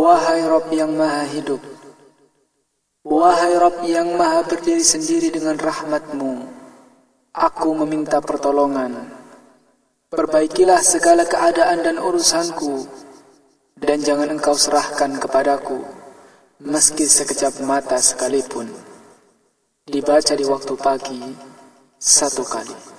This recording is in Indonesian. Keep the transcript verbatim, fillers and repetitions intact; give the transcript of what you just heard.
Wahai Rabb yang maha hidup, wahai Rabb yang maha berdiri sendiri dengan rahmat-Mu, aku meminta pertolongan. Perbaikilah segala keadaan dan urusanku, dan jangan Engkau serahkan kepadaku, meski sekejap mata sekalipun. Dibaca di waktu pagi satu kali.